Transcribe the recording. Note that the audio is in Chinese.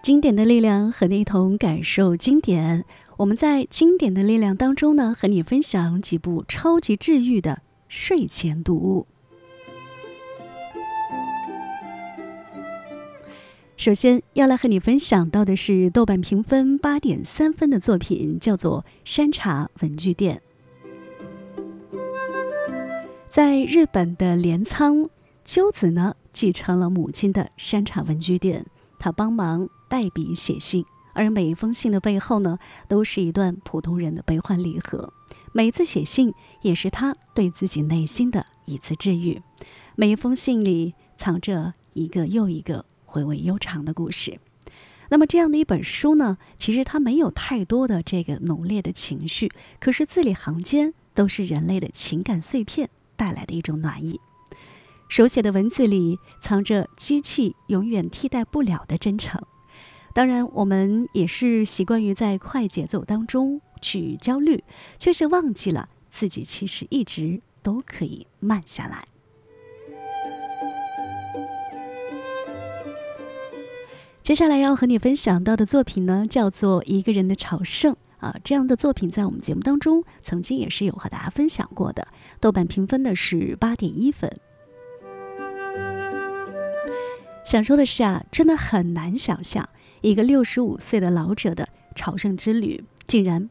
经典的力量和你一同感受经典。我们在经典的力量当中呢，和你分享几部超级治愈的睡前读物。首先要来和你分享到的是豆瓣评分8.3分的作品，叫做《山茶文具店》。在日本的镰仓，鸠子呢继承了母亲的山茶文具店，他帮忙代笔写信，而每一封信的背后呢，都是一段普通人的悲欢离合。每一次写信也是他对自己内心的一次治愈。每一封信里藏着一个又一个回味悠长的故事。那么这样的一本书呢，其实它没有太多的这个浓烈的情绪，可是字里行间都是人类的情感碎片带来的一种暖意。手写的文字里藏着机器永远替代不了的真诚。当然我们也是习惯于在快节奏当中去焦虑，却是忘记了自己其实一直都可以慢下来。接下来要和你分享到的作品呢，叫做《一个人的朝圣》这样的作品在我们节目当中曾经也是有和大家分享过的，豆瓣评分的是8.1分。想说的是真的很难想象一个65岁的老者的朝圣之旅竟然